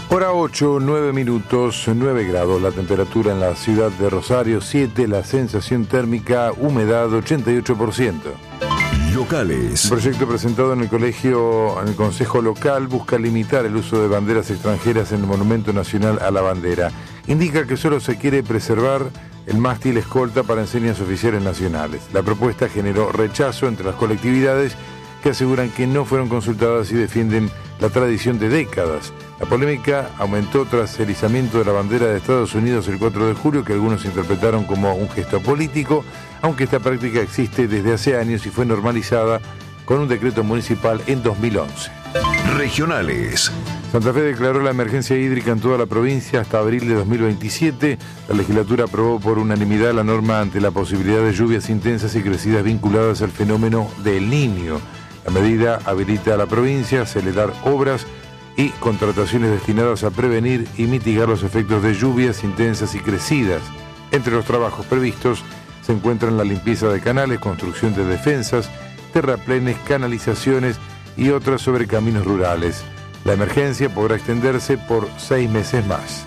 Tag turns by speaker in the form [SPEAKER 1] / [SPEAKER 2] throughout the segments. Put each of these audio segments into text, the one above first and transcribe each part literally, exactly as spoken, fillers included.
[SPEAKER 1] Hora ocho, nueve minutos, nueve grados la temperatura en la ciudad de Rosario, siete la sensación térmica, humedad ochenta y ocho por ciento.
[SPEAKER 2] Locales.
[SPEAKER 1] Un proyecto presentado en el colegio, en el Consejo Local, busca limitar el uso de banderas extranjeras en el Monumento Nacional a la Bandera. Indica que solo se quiere preservar el mástil escolta para enseñas oficiales nacionales. La propuesta generó rechazo entre las colectividades que aseguran que no fueron consultadas y defienden la tradición de décadas. La polémica aumentó tras el izamiento de la bandera de Estados Unidos el cuatro de julio, que algunos interpretaron como un gesto político, aunque esta práctica existe desde hace años y fue normalizada con un decreto municipal en dos mil once.
[SPEAKER 2] Regionales.
[SPEAKER 1] Santa Fe declaró la emergencia hídrica en toda la provincia hasta abril de dos mil veintisiete. La legislatura aprobó por unanimidad la norma ante la posibilidad de lluvias intensas y crecidas vinculadas al fenómeno del Niño. La medida habilita a la provincia a acelerar obras y contrataciones destinadas a prevenir y mitigar los efectos de lluvias intensas y crecidas. Entre los trabajos previstos se encuentran la limpieza de canales, construcción de defensas, terraplenes, canalizaciones y otras sobre caminos rurales. La emergencia podrá extenderse por seis meses más.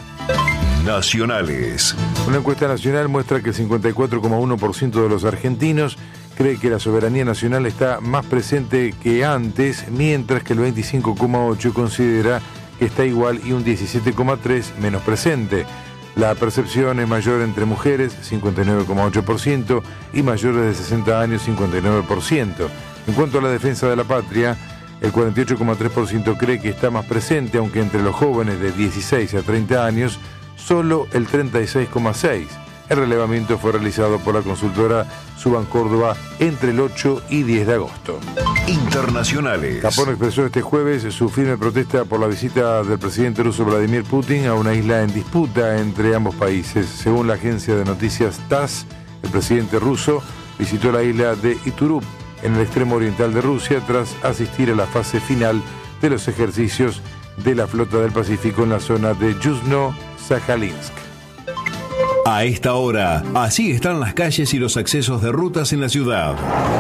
[SPEAKER 2] Nacionales.
[SPEAKER 1] Una encuesta nacional muestra que el cincuenta y cuatro coma uno por ciento de los argentinos cree que la soberanía nacional está más presente que antes, mientras que el veinticinco coma ocho por ciento considera que está igual y un diecisiete coma tres por ciento menos presente. La percepción es mayor entre mujeres, cincuenta y nueve coma ocho por ciento, y mayores de sesenta años, cincuenta y nueve por ciento. En cuanto a la defensa de la patria, el cuarenta y ocho coma tres por ciento cree que está más presente, aunque entre los jóvenes de dieciséis a treinta años, solo el treinta y seis coma seis por ciento. El relevamiento fue realizado por la consultora Suban Córdoba entre el ocho y diez de agosto.
[SPEAKER 2] Internacionales.
[SPEAKER 1] Japón expresó este jueves su firme protesta por la visita del presidente ruso Vladimir Putin a una isla en disputa entre ambos países. Según la agencia de noticias TASS, el presidente ruso visitó la isla de Iturup, en el extremo oriental de Rusia, tras asistir a la fase final de los ejercicios de la Flota del Pacífico en la zona de Yuzhno-Sajalinsk.
[SPEAKER 2] A esta hora, así están las calles y los accesos de rutas en la ciudad.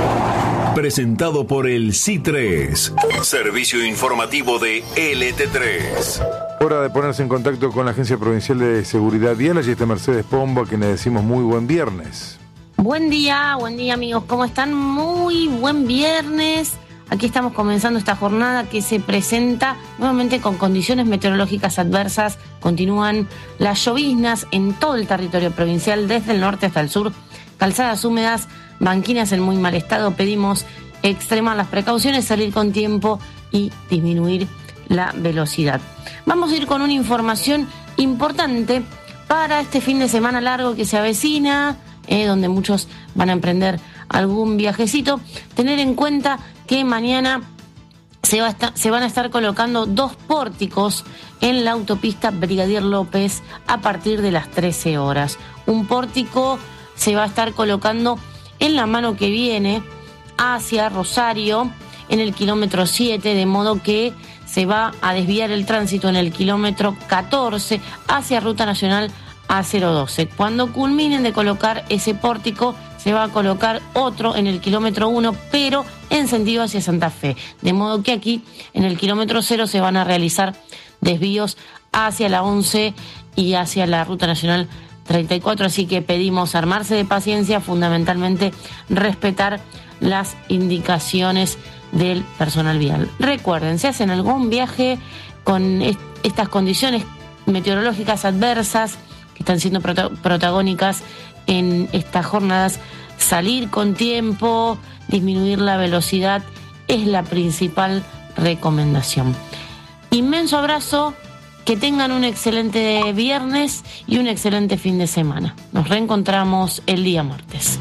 [SPEAKER 2] Presentado por el S I tres, servicio informativo de L T tres.
[SPEAKER 1] Hora de ponerse en contacto con la Agencia Provincial de Seguridad Vial. Allí está Mercedes Pombo, a quien le decimos muy buen viernes.
[SPEAKER 3] Buen día, buen día amigos, ¿cómo están? Muy buen viernes. Aquí estamos comenzando esta jornada que se presenta nuevamente con condiciones meteorológicas adversas. Continúan las lloviznas en todo el territorio provincial, desde el norte hasta el sur. Calzadas húmedas, banquinas en muy mal estado. Pedimos extremar las precauciones, salir con tiempo y disminuir la velocidad. Vamos a ir con una información importante para este fin de semana largo que se avecina, eh, donde muchos van a emprender algún viajecito. Tener en cuenta que mañana se, va a estar, se van a estar colocando dos pórticos en la autopista Brigadier López a partir de las trece horas. Un pórtico se va a estar colocando en la mano que viene hacia Rosario, en el kilómetro siete, de modo que se va a desviar el tránsito en el kilómetro catorce hacia Ruta Nacional A cero doce. Cuando culminen de colocar ese pórtico, se va a colocar otro en el kilómetro uno, pero en sentido hacia Santa Fe. De modo que aquí, en el kilómetro cero, se van a realizar desvíos hacia la once y hacia la Ruta Nacional treinta y cuatro. Así que pedimos armarse de paciencia, fundamentalmente respetar las indicaciones del personal vial. Recuerden, si hacen algún viaje con est- estas condiciones meteorológicas adversas que están siendo prota- protagónicas en estas jornadas, salir con tiempo, disminuir la velocidad es la principal recomendación. Inmenso abrazo, que tengan un excelente viernes y un excelente fin de semana. Nos reencontramos el día martes.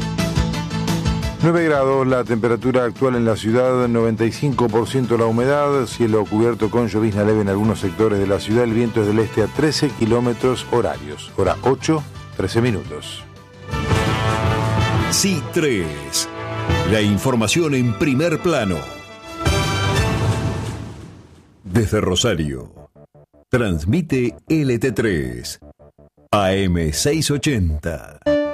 [SPEAKER 1] nueve grados la temperatura actual en la ciudad, noventa y cinco por ciento la humedad, cielo cubierto con llovizna leve en algunos sectores de la ciudad. El viento es del este a trece kilómetros horarios. Hora ocho, trece minutos.
[SPEAKER 2] S I tres, la información en primer plano. Desde Rosario, transmite L T tres, A M seiscientos ochenta.